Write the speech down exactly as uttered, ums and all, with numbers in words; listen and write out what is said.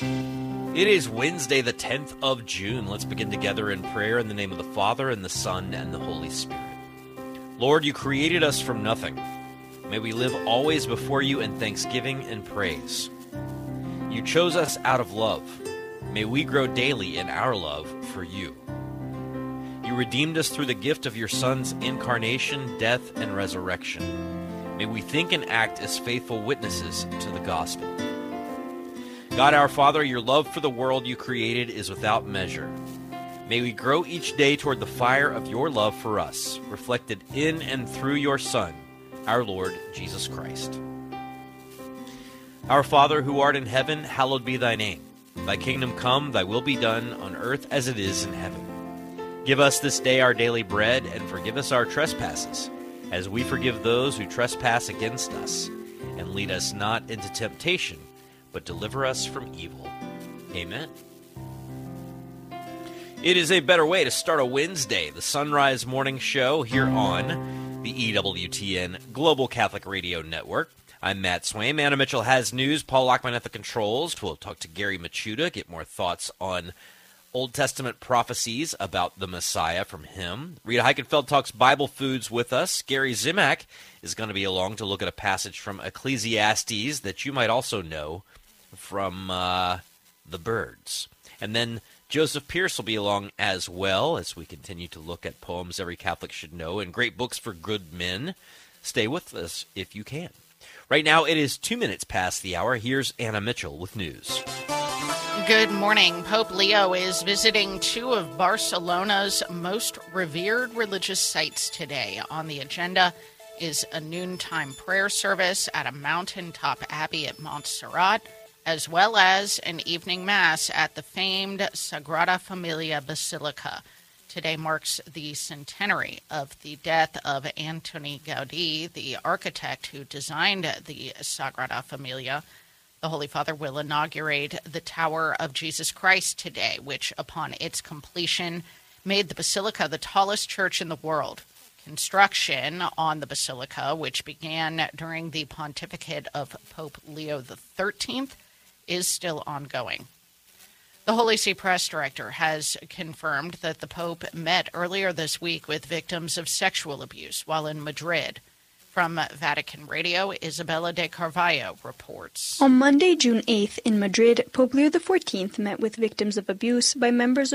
It is Wednesday, the tenth of June. Let's begin together in prayer in the name of the Father, and the Son, and the Holy Spirit. Lord, you created us from nothing. May we live always before you in thanksgiving and praise. You chose us out of love. May we grow daily in our love for you. You redeemed us through the gift of your Son's incarnation, death, and resurrection. May we think and act as faithful witnesses to the gospel. God our Father, your love for the world you created is without measure. May we grow each day toward the fire of your love for us, reflected in and through your Son, our Lord Jesus Christ. Our Father, who art in heaven, hallowed be thy name. Thy kingdom come, thy will be done, on earth as it is in heaven. Give us this day our daily bread, and forgive us our trespasses, as we forgive those who trespass against us. And lead us not into temptation, but deliver us from evil. Amen. It is a better way to start a Wednesday, the Sunrise Morning Show here on the E W T N Global Catholic Radio Network. I'm Matt Swaim. Anna Mitchell has news. Paul Lockman at the controls. We'll talk to Gary Machuda, get more thoughts on Old Testament prophecies about the Messiah from him. Rita Heikenfeld talks Bible foods with us. Gary Zimak is going to be along to look at a passage from Ecclesiastes that you might also know from uh, the birds. And then Joseph Pierce will be along as well as we continue to look at poems every Catholic should know and great books for good men. Stay with us if you can. Right now it is two minutes past the hour. Here's Anna Mitchell with news. Good morning. Pope Leo is visiting two of Barcelona's most revered religious sites today. On the agenda is a noontime prayer service at a mountaintop abbey at Montserrat, as well as an evening mass at the famed Sagrada Familia Basilica. Today marks the centenary of the death of Antoni Gaudí, the architect who designed the Sagrada Familia. The Holy Father will inaugurate the Tower of Jesus Christ today, which, upon its completion, made the Basilica the tallest church in the world. Construction on the Basilica, which began during the pontificate of Pope Leo the thirteenth, is still ongoing. The Holy See Press Director has confirmed that the Pope met earlier this week with victims of sexual abuse while in Madrid. From Vatican Radio, Isabella de Carvalho reports. On Monday, June eighth, in Madrid, Pope Leo the fourteenth met with victims of abuse by members of